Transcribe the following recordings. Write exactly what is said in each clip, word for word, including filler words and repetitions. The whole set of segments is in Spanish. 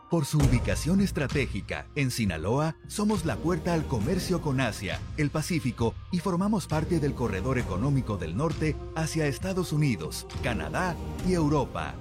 Por su ubicación estratégica, en Sinaloa, somos la puerta al comercio con Asia, el Pacífico y formamos parte del corredor económico del norte hacia Estados Unidos, Canadá y Europa.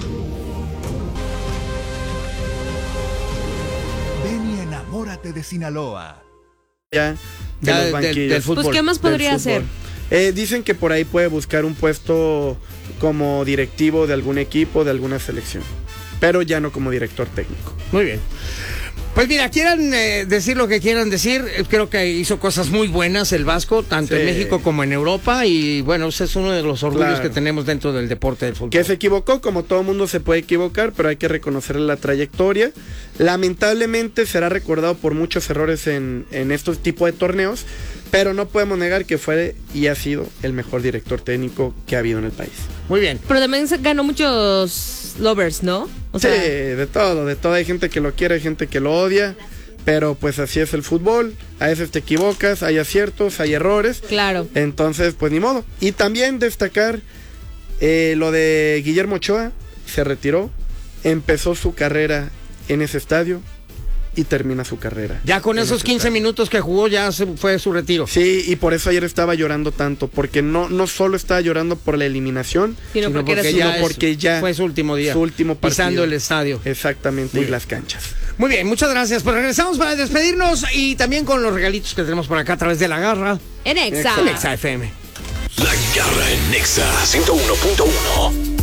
Ven y enamórate de Sinaloa. Ya, de ya los banquillos. Del, del fútbol. Pues, ¿qué más podría Del fútbol. hacer? Eh, dicen que por ahí puede buscar un puesto como directivo de algún equipo, de alguna selección. Pero ya no como director técnico. Muy bien. Pues mira, quieran eh, decir lo que quieran decir, eh, creo que hizo cosas muy buenas el Vasco, tanto Sí. en México como en Europa, y bueno, ese es uno de los orgullos Claro. que tenemos dentro del deporte del fútbol. Que se equivocó, como todo mundo se puede equivocar, pero hay que reconocerle la trayectoria. Lamentablemente será recordado por muchos errores en, en estos tipos de torneos, pero no podemos negar que fue y ha sido el mejor director técnico que ha habido en el país. Muy bien. Pero también se ganó muchos lovers, ¿no? O sea, sí, de todo, de todo. Hay gente que lo quiere, hay gente que lo odia, pero pues así es el fútbol. A veces te equivocas, hay aciertos, hay errores. claro. Entonces, pues ni modo. Y también destacar eh, lo de Guillermo Ochoa, se retiró, empezó su carrera en ese estadio y termina su carrera. Ya con en esos ese quince estadio. minutos que jugó ya se fue su retiro. Sí, y por eso ayer estaba llorando tanto, porque no, no solo estaba llorando por la eliminación, Sino porque era su- sino es- porque ya fue su último día. su último partido. Pisando el estadio. Exactamente, Muy y bien. las canchas. Muy bien, muchas gracias. Pues regresamos para despedirnos y también con los regalitos que tenemos por acá a través de La Garra. En Exa. En Exa F M. La Garra en Nexa ciento uno punto uno.